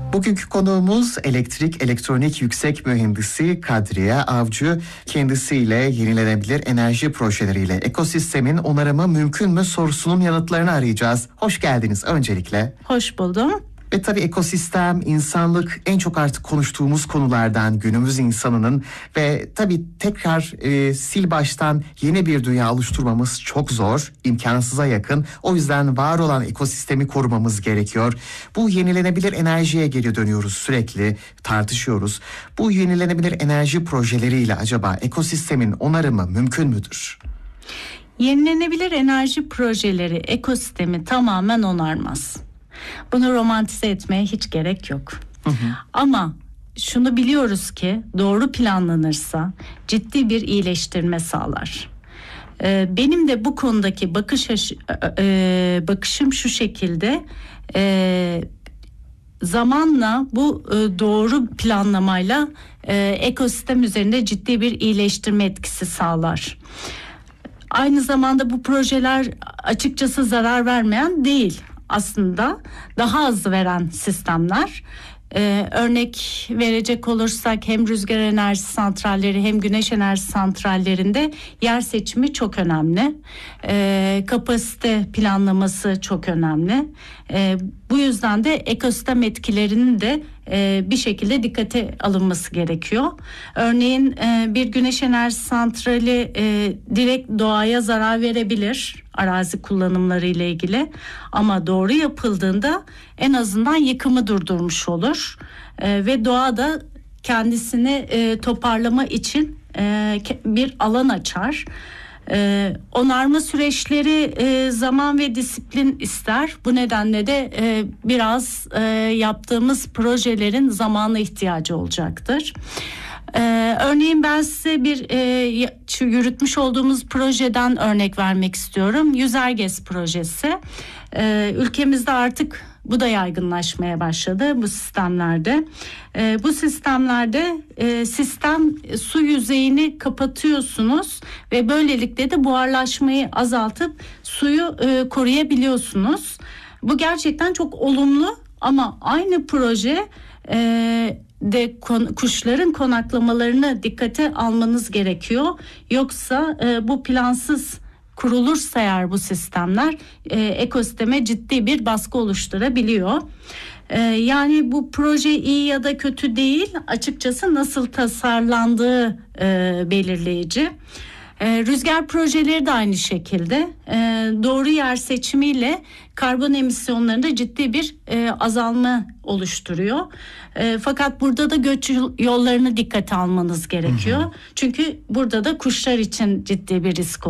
Bugünkü konuğumuz elektrik elektronik yüksek mühendisi Kadriye Avcı. Kendisiyle yenilenebilir enerji projeleriyle ekosistemin onarımı mümkün mü sorusunun yanıtlarını arayacağız. Hoş geldiniz öncelikle. Hoş buldum. Ve tabii ekosistem, insanlık en çok artık konuştuğumuz konulardan, günümüz insanının ve tabii tekrar sil baştan yeni bir dünya oluşturmamız çok zor, imkansıza yakın. O yüzden var olan ekosistemi korumamız gerekiyor. Bu yenilenebilir enerjiye geri dönüyoruz, sürekli tartışıyoruz. Bu yenilenebilir enerji projeleriyle acaba ekosistemin onarımı mümkün müdür? Yenilenebilir enerji projeleri ekosistemi tamamen onarmaz. Bunu romantize etmeye hiç gerek yok. Ama şunu biliyoruz ki doğru planlanırsa ciddi bir iyileştirme sağlar. Benim de bu konudaki bakışım şu şekilde. Zamanla bu doğru planlamayla ekosistem üzerinde ciddi bir iyileştirme etkisi sağlar. Aynı zamanda bu projeler açıkçası zarar vermeyen değil. Aslında daha az veren sistemler. Örnek verecek olursak hem rüzgar enerji santralleri hem güneş enerji santrallerinde yer seçimi çok önemli. Kapasite planlaması çok önemli. Bu yüzden de ekosistem etkilerinin de bir şekilde dikkate alınması gerekiyor. Örneğin bir güneş enerji santrali direkt doğaya zarar verebilir arazi kullanımları ile ilgili, ama doğru yapıldığında en azından yıkımı durdurmuş olur ve doğada kendisini toparlama için bir alan açar. Onarma süreçleri zaman ve disiplin ister. Bu nedenle de biraz yaptığımız projelerin zamana ihtiyacı olacaktır. Örneğin ben size bir yürütmüş olduğumuz projeden örnek vermek istiyorum. Yüzergez projesi. Ülkemizde artık bu da yaygınlaşmaya başladı bu sistemlerde. Bu sistemlerde sistem su yüzeyini kapatıyorsunuz ve böylelikle de buharlaşmayı azaltıp suyu koruyabiliyorsunuz. Bu gerçekten çok olumlu, ama aynı proje de kuşların konaklamalarını dikkate almanız gerekiyor. Yoksa bu plansız kurulursa eğer bu sistemler ekosisteme ciddi bir baskı oluşturabiliyor. Yani bu proje iyi ya da kötü değil, açıkçası nasıl tasarlandığı belirleyici. Rüzgar projeleri de aynı şekilde doğru yer seçimiyle karbon emisyonlarında ciddi bir azalma oluşturuyor. Fakat burada da göç yollarını dikkate almanız gerekiyor. Çünkü burada da kuşlar için ciddi bir risk